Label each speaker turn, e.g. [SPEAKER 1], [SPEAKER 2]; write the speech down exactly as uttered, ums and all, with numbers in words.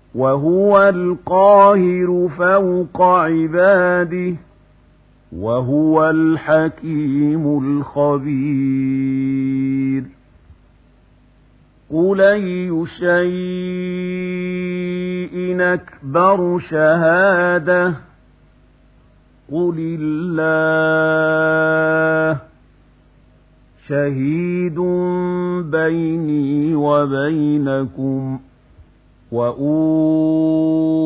[SPEAKER 1] وهو القاهر فوق عباده وهو الحكيم الخبير قل أي شيء أكبر شهادة قل الله شهيد بيني وبينكم وأوحي